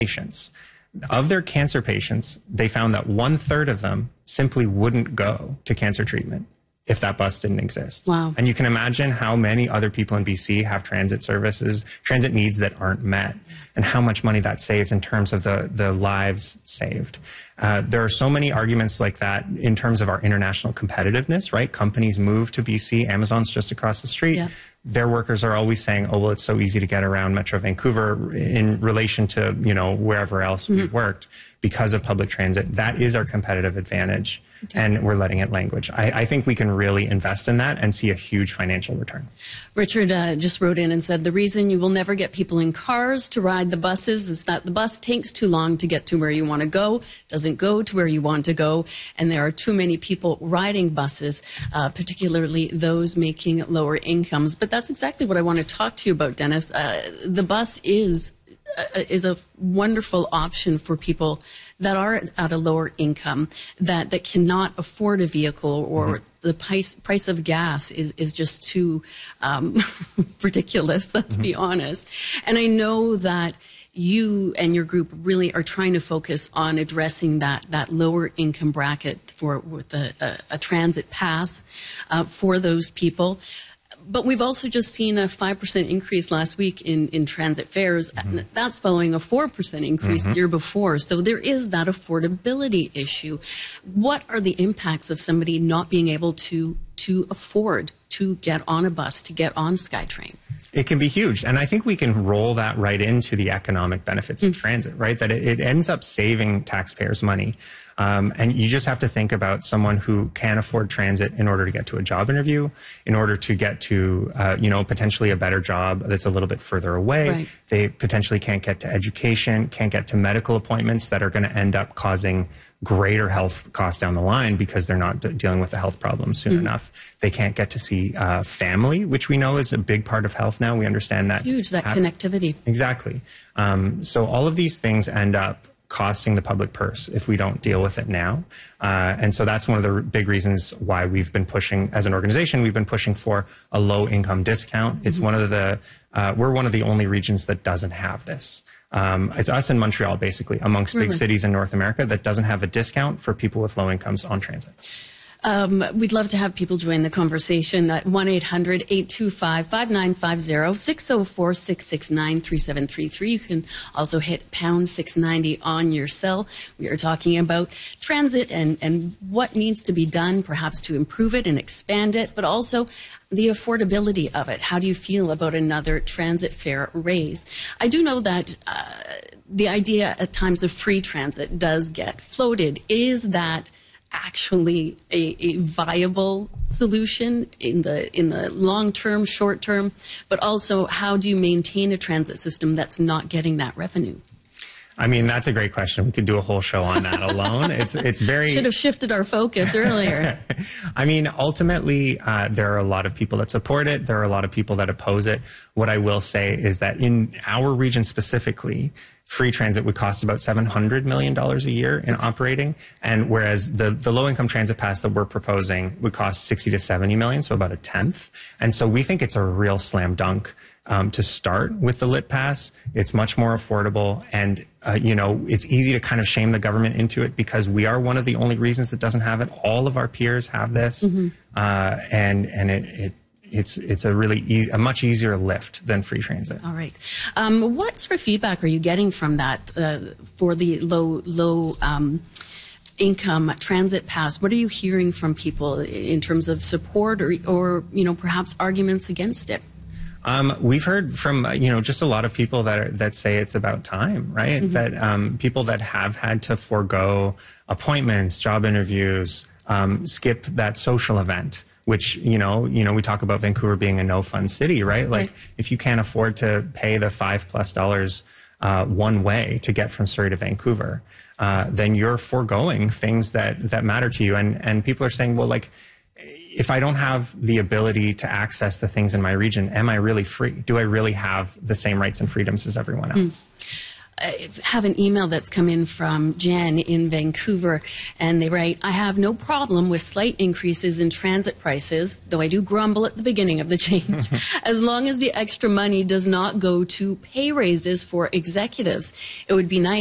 patients. Of their cancer patients, they found that 1/3 of them simply wouldn't go to cancer treatment if that bus didn't exist. Wow. And you can imagine how many other people in BC have transit services, transit needs that aren't met, and how much money that saves in terms of the lives saved. There are so many arguments like that in terms of our international competitiveness, right? Companies move to BC. Amazon's just across the street. Yeah. Their workers are always saying, oh, well, it's so easy to get around Metro Vancouver in relation to, wherever else we've worked because of public transit. That is our competitive advantage, and we're letting it languish. I think we can really invest in that and see a huge financial return. Richard just wrote in and said, the reason you will never get people in cars to ride the buses is that the bus takes too long to get to where you want to go, doesn't go to where you want to go, and there are too many people riding buses, particularly those making lower incomes. But that's exactly what I want to talk to you about, Dennis. The bus is a wonderful option for people that are at a lower income, that cannot afford a vehicle, or the price of gas is just too ridiculous, let's be honest. And I know that you and your group really are trying to focus on addressing that lower income bracket with a transit pass for those people. But we've also just seen a 5% increase last week in transit fares. That's following a 4% increase the year before. So there is that affordability issue. What are the impacts of somebody not being able to afford to get on a bus, to get on SkyTrain? It can be huge. And I think we can roll that right into the economic benefits of transit, right? That it ends up saving taxpayers money. And you just have to think about someone who can afford transit in order to get to a job interview, in order to get to, potentially a better job that's a little bit further away. Right. They potentially can't get to education, can't get to medical appointments that are going to end up causing greater health costs down the line because they're not dealing with the health problems soon enough. They can't get to see family, which we know is a big part of health now. We understand that. Huge, that connectivity. Exactly. So all of these things end up costing the public purse if we don't deal with it now. And so that's one of the big reasons why we've been pushing, as an organization, we've been pushing for a low income discount. It's one of we're one of the only regions that doesn't have this. It's us and Montreal, basically, amongst big cities in North America that doesn't have a discount for people with low incomes on transit. We'd love to have people join the conversation at 1-800-825-5950, 604-669-3733. You can also hit pound 690 on your cell. We are talking about transit and what needs to be done, perhaps to improve it and expand it, but also the affordability of it. How do you feel about another transit fare raise? I do know that the idea at times of free transit does get floated. Is that actually a viable solution in the long term, short term? But also, how do you maintain a transit system that's not getting that revenue? I mean, that's a great question. We could do a whole show on that alone. It's very... Should have shifted our focus earlier. I mean, ultimately, there are a lot of people that support it. There are a lot of people that oppose it. What I will say is that in our region specifically, free transit would cost about $700 million a year in operating. And whereas the low-income transit pass that we're proposing would cost 60 to 70 million, so about a tenth. And so we think it's a real slam dunk to start with the Lit Pass. It's much more affordable, and it's easy to kind of shame the government into it because we are one of the only regions that doesn't have it. All of our peers have this, and it's a really a much easier lift than free transit. All right. What sort of feedback are you getting from that for the low income transit pass? What are you hearing from people in terms of support or perhaps arguments against it? We've heard from, just a lot of people that say it's about time, right? That people that have had to forego appointments, job interviews, skip that social event, which, we talk about Vancouver being a no-fun city, right? Like, if you can't afford to pay the $5+ one way to get from Surrey to Vancouver, then you're foregoing things that matter to you. And people are saying, well, like, if I don't have the ability to access the things in my region, am I really free? Do I really have the same rights and freedoms as everyone else? I have an email that's come in from Jen in Vancouver, and they write, I have no problem with slight increases in transit prices, though I do grumble at the beginning of the change, as long as the extra money does not go to pay raises for executives. It would be nice